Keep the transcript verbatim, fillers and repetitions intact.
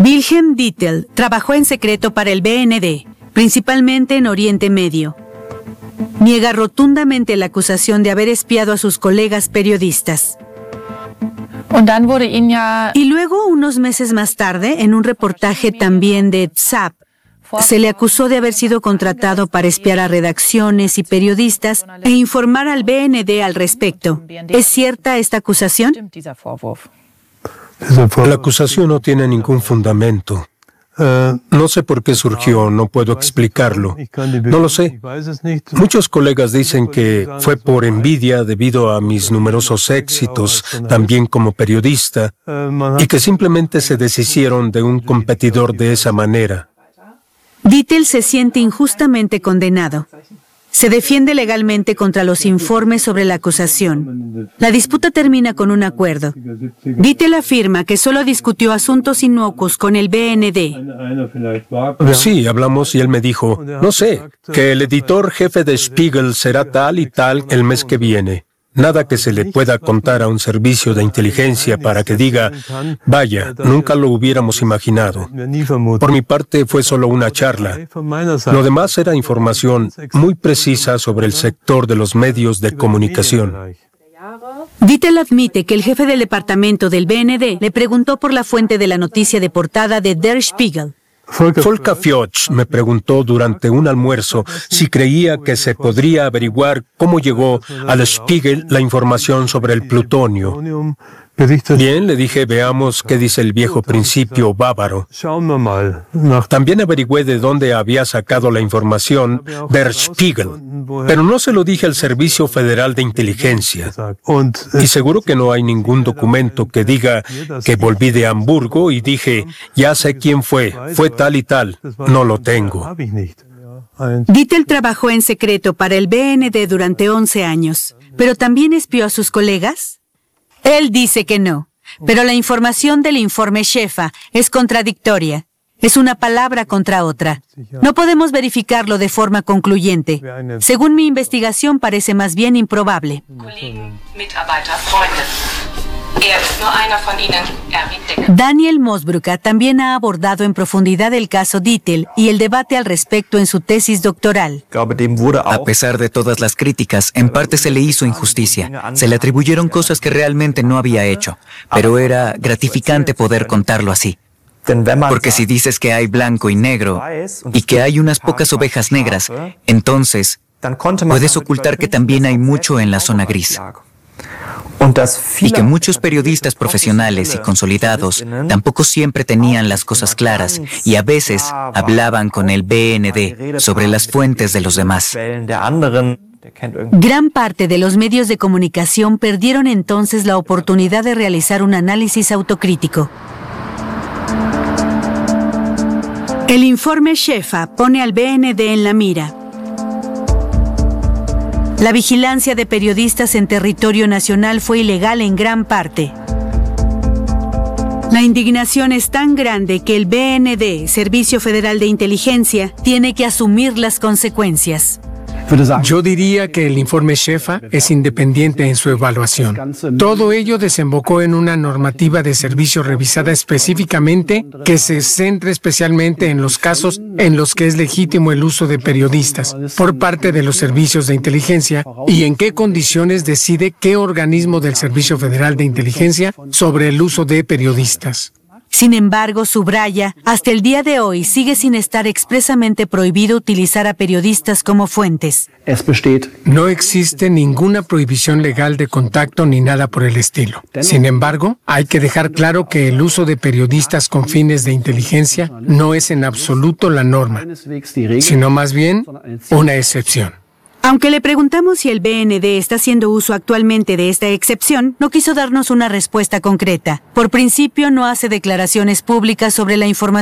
Wilhelm Dittel trabajó en secreto para el B N D, principalmente en Oriente Medio. Niega rotundamente la acusación de haber espiado a sus colegas periodistas. Y luego, unos meses más tarde, en un reportaje también de ZAP, se le acusó de haber sido contratado para espiar a redacciones y periodistas e informar al B N D al respecto. ¿Es cierta esta acusación? La acusación no tiene ningún fundamento. No sé por qué surgió, no puedo explicarlo. No lo sé. Muchos colegas dicen que fue por envidia debido a mis numerosos éxitos, también como periodista, y que simplemente se deshicieron de un competidor de esa manera. Dittel se siente injustamente condenado. Se defiende legalmente contra los informes sobre la acusación. La disputa termina con un acuerdo. Dittel afirma que solo discutió asuntos inocuos con el B N D. Sí, hablamos y él me dijo, no sé, que el editor jefe de Spiegel será tal y tal el mes que viene. Nada que se le pueda contar a un servicio de inteligencia para que diga, vaya, nunca lo hubiéramos imaginado. Por mi parte fue solo una charla. Lo demás era información muy precisa sobre el sector de los medios de comunicación. Dittel admite que el jefe del departamento del B N D le preguntó por la fuente de la noticia de portada de Der Spiegel. Volker Fioch me preguntó durante un almuerzo si creía que se podría averiguar cómo llegó al Spiegel la información sobre el plutonio. Bien, le dije, veamos qué dice el viejo principio bávaro. También averigüé de dónde había sacado la información Der Spiegel, pero no se lo dije al Servicio Federal de Inteligencia. Y seguro que no hay ningún documento que diga que volví de Hamburgo y dije, ya sé quién fue, fue tal y tal. No lo tengo. Dittel trabajó en secreto para el B N D durante once años, pero también espió a sus colegas. Él dice que no, pero la información del informe Shefa es contradictoria. Es una palabra contra otra. No podemos verificarlo de forma concluyente. Según mi investigación, parece más bien improbable. Daniel Mosbrucker también ha abordado en profundidad el caso Dittel y el debate al respecto en su tesis doctoral. A pesar de todas las críticas, en parte se le hizo injusticia. Se le atribuyeron cosas que realmente no había hecho, pero era gratificante poder contarlo así. Porque si dices que hay blanco y negro y que hay unas pocas ovejas negras, entonces puedes ocultar que también hay mucho en la zona gris. Y que muchos periodistas profesionales y consolidados tampoco siempre tenían las cosas claras y a veces hablaban con el B N D sobre las fuentes de los demás. Gran parte de los medios de comunicación perdieron entonces la oportunidad de realizar un análisis autocrítico. El informe Shefa pone al B N D en la mira. La vigilancia de periodistas en territorio nacional fue ilegal en gran parte. La indignación es tan grande que el B N D, Servicio Federal de Inteligencia, tiene que asumir las consecuencias. Yo diría que el informe Shefa es independiente en su evaluación. Todo ello desembocó en una normativa de servicio revisada específicamente que se centra especialmente en los casos en los que es legítimo el uso de periodistas por parte de los servicios de inteligencia y en qué condiciones decide qué organismo del Servicio Federal de Inteligencia sobre el uso de periodistas. Sin embargo, subraya, hasta el día de hoy sigue sin estar expresamente prohibido utilizar a periodistas como fuentes. No existe ninguna prohibición legal de contacto ni nada por el estilo. Sin embargo, hay que dejar claro que el uso de periodistas con fines de inteligencia no es en absoluto la norma, sino más bien una excepción. Aunque le preguntamos si el B N D está haciendo uso actualmente de esta excepción, no quiso darnos una respuesta concreta. Por principio, no hace declaraciones públicas sobre la información